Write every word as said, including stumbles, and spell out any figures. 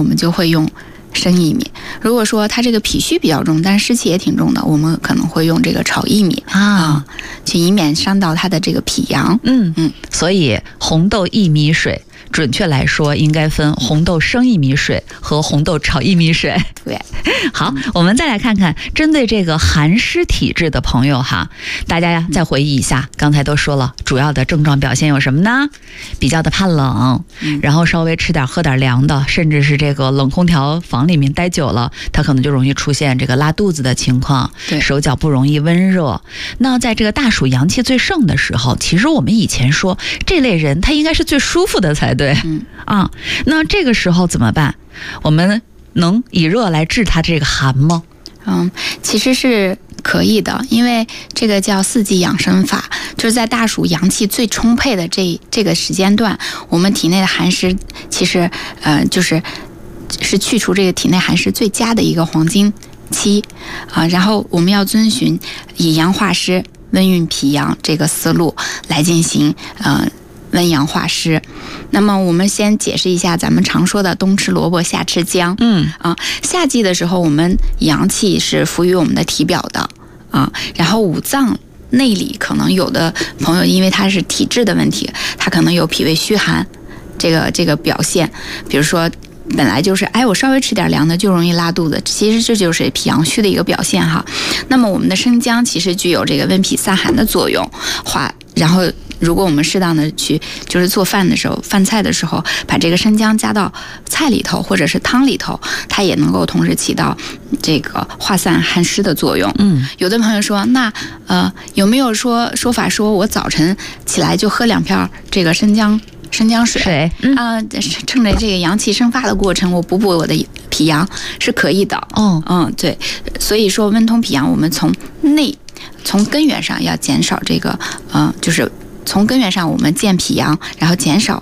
们就会用生薏米。如果说它这个脾虚比较重，但是湿气也挺重的，我们可能会用这个炒薏米啊、呃，去以免伤到它的这个脾阳。 嗯嗯，所以红豆薏米水，准确来说应该分红豆生薏米水和红豆炒薏米水。 对， 好，我们再来看看针对这个寒湿体质的朋友哈，大家呀再回忆一下，刚才都说了主要的症状表现有什么呢？比较的怕冷，然后稍微吃点喝点凉的，甚至是这个冷空调房里面待久了，他可能就容易出现这个拉肚子的情况， 对， 手脚不容易温热。那在这个大暑阳气最盛的时候，其实我们以前说这类人他应该是最舒服的才对。 嗯啊，那这个时候怎么办？我们能以热来治他这个寒吗？ 嗯，其实是可以的，因为这个叫四季养生法，就是在大暑阳气最充沛的这这个时间段，我们体内的寒湿其实呃就是是去除这个体内寒湿最佳的一个黄金期啊。然后我们要遵循以阳化湿、温运脾阳这个思路来进行呃。温阳化湿。那么我们先解释一下咱们常说的冬吃萝卜夏吃姜。 嗯啊，夏季的时候我们阳气是浮于我们的体表的啊，然后五脏内里可能有的朋友因为他是体质的问题，他可能有脾胃虚寒这个这个表现，比如说本来就是哎我稍微吃点凉的就容易拉肚子，其实这就是脾阳虚的一个表现哈。那么我们的生姜其实具有这个温脾散寒的作用，化然后如果我们适当的去就是做饭的时候饭菜的时候把这个生姜加到菜里头或者是汤里头，它也能够同时起到这个化散寒湿的作用。 嗯， 有的朋友说那呃有没有说说法说我早晨起来就喝两片这个生姜生姜水水啊、嗯呃，趁着这个阳气生发的过程，我补补我的脾阳是可以的。 哦， 嗯，对，所以说温通脾阳，我们从内从根源上要减少这个，嗯、呃，就是从根源上我们健脾阳，然后减少